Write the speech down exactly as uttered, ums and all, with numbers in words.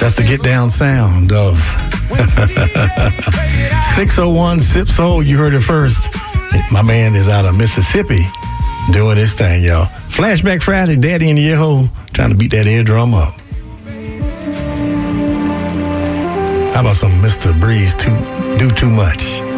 That's the get down sound of six oh one Sip Soul. You heard it first. My man is out of Mississippi doing his thing, y'all. Flashback Friday, Daddy in the ear hole, trying to beat that eardrum up. How about some Mister Breeze, too, do too much?